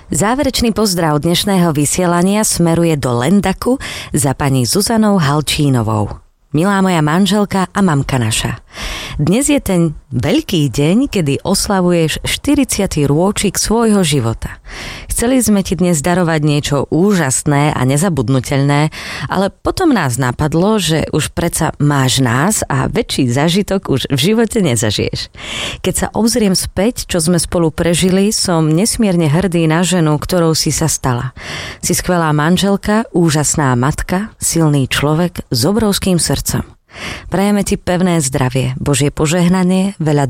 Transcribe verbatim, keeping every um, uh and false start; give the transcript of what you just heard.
Záverečný pozdrav dnešného vysielania smeruje do Lendaku za pani Zuzanou Halčínovou. Milá moja manželka a mamka naša. Dnes je ten veľký deň, kedy oslavuješ štyridsiaty rôčik svojho života. Chceli sme ti dnes darovať niečo úžasné a nezabudnutelné, ale potom nás napadlo, že už predsa máš nás a väčší zážitok už v živote nezažiješ. Keď sa obzriem späť, čo sme spolu prežili, som nesmierne hrdý na ženu, ktorou si sa stala. Si skvelá manželka, úžasná matka, silný človek s obrovským srdcom. Prajeme ti pevné zdravie, Božie požehnanie, veľa